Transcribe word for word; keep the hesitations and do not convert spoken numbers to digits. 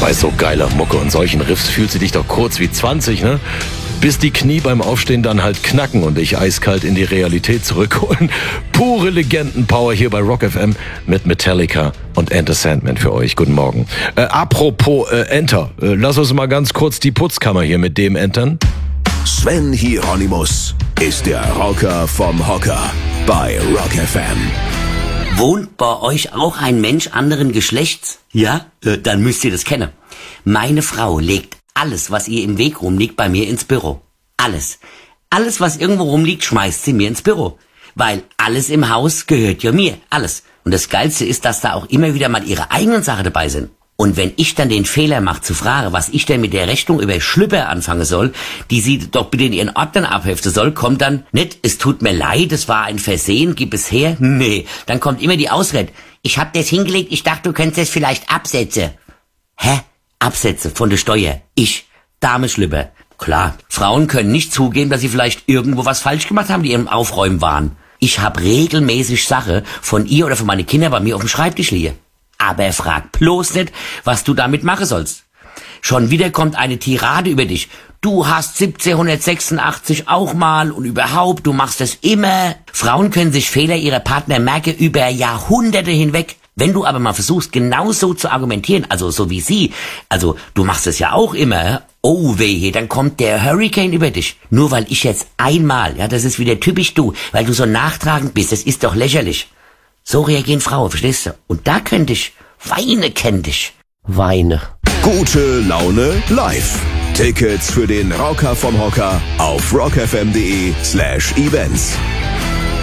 Bei so geiler Mucke und solchen Riffs fühlst du dich doch kurz wie zwanzig, ne? Bis die Knie beim Aufstehen dann halt knacken und dich eiskalt in die Realität zurückholen. Pure Legendenpower hier bei Rock F M mit Metallica und Enter Sandman für euch. Guten Morgen. Äh, apropos äh, Enter, äh, lass uns mal ganz kurz die Putzkammer hier mit dem entern. Sven Hieronymus ist der Rocker vom Hocker bei Rock F M. Wohnt bei euch auch ein Mensch anderen Geschlechts? Ja? Äh, dann müsst ihr das kennen. Meine Frau legt alles, was ihr im Weg rumliegt, bei mir ins Büro. Alles. Alles, was irgendwo rumliegt, schmeißt sie mir ins Büro. Weil alles im Haus gehört ja mir. Alles. Und das Geilste ist, dass da auch immer wieder mal ihre eigenen Sachen dabei sind. Und wenn ich dann den Fehler mache zu fragen, was ich denn mit der Rechnung über Schlüpper anfangen soll, die sie doch bitte in ihren Ordnern abheften soll, kommt dann nicht, es tut mir leid, es war ein Versehen, gib es her. Nee, dann kommt immer die Ausrede. Ich hab das hingelegt, ich dachte, du könntest es vielleicht absetzen. Hä? Absätze von der Steuer. Ich, Dame Schlüpper. Klar, Frauen können nicht zugeben, dass sie vielleicht irgendwo was falsch gemacht haben, die im Aufräumen waren. Ich hab regelmäßig Sache von ihr oder von meinen Kindern bei mir auf dem Schreibtisch liegen. Aber frag bloß nicht, was du damit machen sollst. Schon wieder kommt eine Tirade über dich. Du hast siebzehnhundertsechsundachtzig auch mal und überhaupt, du machst es immer. Frauen können sich Fehler ihrer Partner merken über Jahrhunderte hinweg. Wenn du aber mal versuchst, genauso zu argumentieren, also so wie sie, also du machst es ja auch immer, oh wehe, dann kommt der Hurricane über dich. Nur weil ich jetzt einmal, ja, das ist wieder typisch du, weil du so nachtragend bist, das ist doch lächerlich. So reagieren Frauen, verstehst du? Und da könnte ich, weine kenn dich. Weine. Gute Laune live. Tickets für den Rocker vom Hocker auf rockfm.de slash events.